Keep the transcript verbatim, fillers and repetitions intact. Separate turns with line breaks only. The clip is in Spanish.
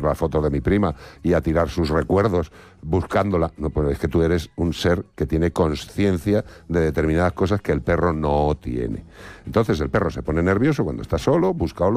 ver la foto de mi prima y a tirar sus recuerdos buscándola. No, pues es que tú eres un ser que tiene conciencia de determinadas cosas que el perro no tiene. Entonces el perro se pone nervioso cuando está solo, busca olor,